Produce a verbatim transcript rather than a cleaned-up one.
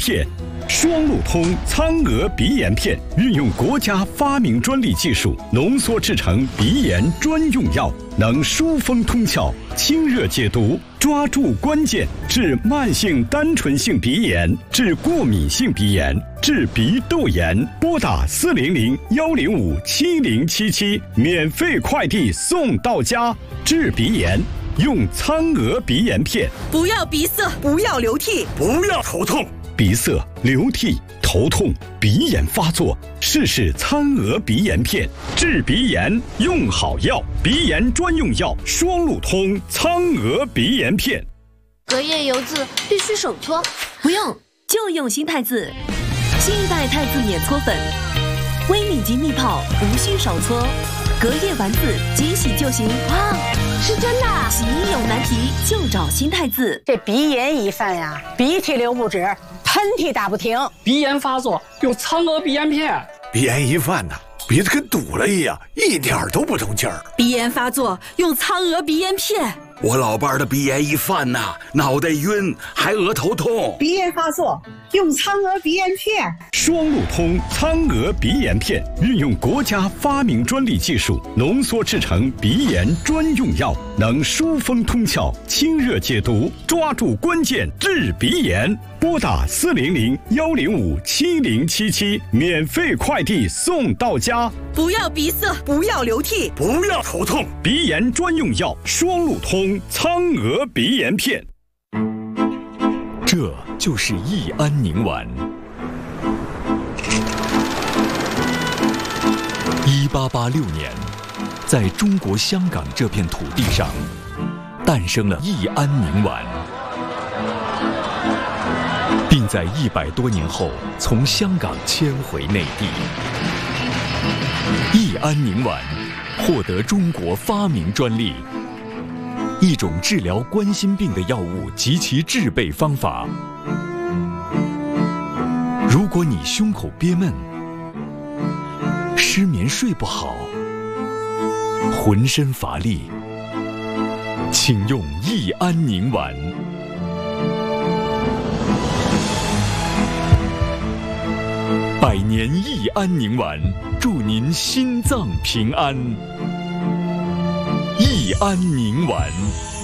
片。双路通苍鹅鼻炎片运用国家发明专利技术浓缩制成鼻炎专用药，能疏风通窍、清热解毒，抓住关键，治慢性单纯性鼻炎，治过敏性鼻炎，治鼻窦炎。拨打四零零幺零五七零七七，免费快递送到家。治鼻炎用苍鹅鼻炎片， 不要鼻塞，不要流涕， 不要头痛。 鼻塞、流涕、头痛、鼻炎发作，试试苍鹅鼻炎片，治鼻炎用好药，鼻炎专用药双路通苍鹅鼻炎片。 隔夜油渍必须手搓， 不用，就用新太字，新一代太字免搓粉，微米级密泡，无需手搓，隔夜丸子即洗就行。 哇，是真的！ 洗衣有难题就找新太字。 这鼻炎一犯呀，鼻涕流不止，喷嚏打不停， 鼻炎发作用苍鹅鼻炎片。 鼻炎一犯呢，鼻子跟堵了一样，一点都不通气儿。 鼻炎发作用苍鹅鼻炎片。 我老伴儿的鼻炎一犯呐，脑袋晕，还额头痛。 鼻炎发作用苍鹅鼻炎片。 双路通苍鹅鼻炎片运用国家发明专利技术浓缩制成鼻炎专用药，能疏风通窍、清热解毒，抓住关键，治鼻炎。拨打四零零幺零五七零七七，免费快递送到家。 不要鼻塞，不要流涕， 不要头痛， 鼻炎专用药双路通苍鹅鼻炎片。 这就是益安宁丸。一八八六年，在中国香港这片土地上，诞生了益安宁丸，并在一百多年后从香港迁回内地。益安宁丸获得中国发明专利，一种治疗冠心病的药物及其制备方法。如果你胸口憋闷、失眠睡不好、浑身乏力，请用益安宁丸。百年益安宁丸，祝您心脏平安。益安宁丸。